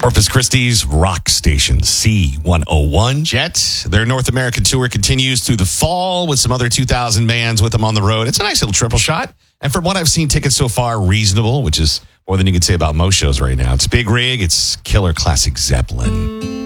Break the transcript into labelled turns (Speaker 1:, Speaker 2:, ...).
Speaker 1: Corpus Christi's rock station, C101 Jet. Their North American tour continues through the fall with some other 2,000 bands with them on the road. It's a nice little triple shot. And from what I've seen, tickets so far, reasonable, which is more than you can say about most shows right now. It's Big Rig. It's Killer Classic Zeppelin.